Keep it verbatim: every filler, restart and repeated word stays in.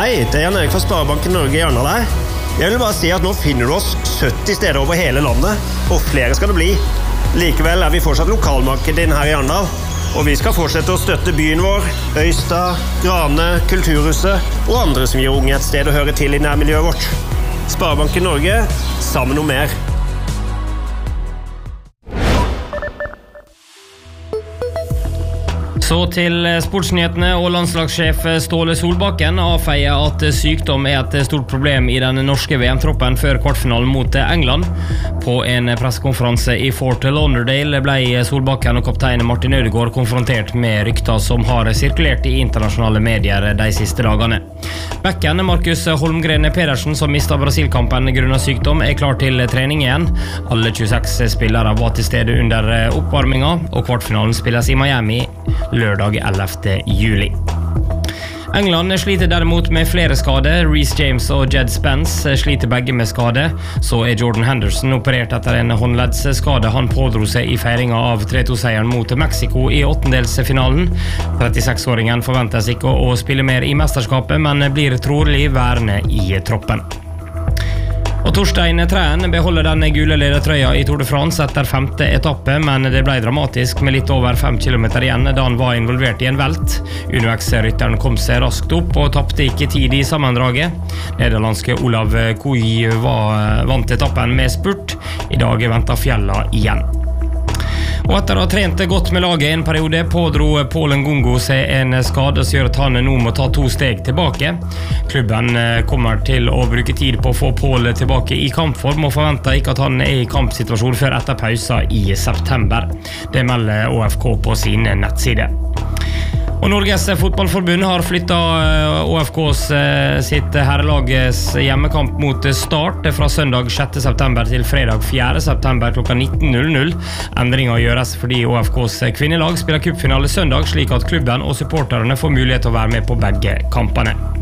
Hei, det er Jan Erik fra Sparebanken Norge i Arendal her. Jeg vil bare si at nå finner du oss sytti steder over hele landet, og flere skal det bli. Likevel er vi fortsatt lokalmarked inn her i Arendal, og vi skal fortsette å støtte byen vår, Øystad, Grane, Kulturhuset og andre som gir unge et sted å høre til i nærmiljøet vårt. Sparebanken Norge, sammen om mer. Så til sportsnyhetene, og landslagssjef Ståle Solbakken avfeier at sykdom er et stort problem i den norske V M-troppen før kvartfinalen mot England. På en pressekonferanse i Fort Lauderdale ble Solbakken og kaptein Martin Ødegaard konfrontert med rykter som har sirkulert i internasjonale medier de siste dagene. Bekken Markus Holmgren Pedersen, som mistet Brasil-kampen grunnet sykdom, er klar til trening igjen. Alle tjueseks spillere var til stede under oppvarminga, og kvartfinalen spilles i Miami lørdag ellevte juli. England sliter derimot med flere skader. Reece James og Jed Spence sliter begge med skade. Så er Jordan Henderson operert etter en håndleddsskade han pådro seg i feiringa av tre to-seieren mot Mexico i åttendelsfinalen. trettiseks-åringen forventes ikke å spille mer i mesterskapet, men blir trolig værende i troppen. Og Torstein Træen beholder denne gule ledertrøya i Tour de France etter femte etappe, men det ble dramatisk med litt over fem kilometer igjen da han var involvert i en velt. Uno-X-rytteren kom seg raskt opp og tappte ikke tid i sammendraget. Nederlandske Olav Koy var vant etappen med spurt. I dag venter fjella igjen. Og etter å ha trent godt med laget en periode, pådro Paul Ngongo seg en skade som gjør at han nå må ta to steg tilbake. Klubben kommer til å bruke tid på å få Paul tilbake i kampform, og forventer ikke at han er i kampsituasjon før etter pausa i september. Det melder Å F K på sin nettside. Og Norges fotballforbund har flyttet Å F K's sitt herrelags hjemmekamp mot Start fra søndag sjette september til fredag fjerde september klokka nitten null null. Endringen gjøres fordi Å F K's kvinnelag spiller cupfinale søndag, slik at klubben og supporterne får mulighet til å være med på begge kampene.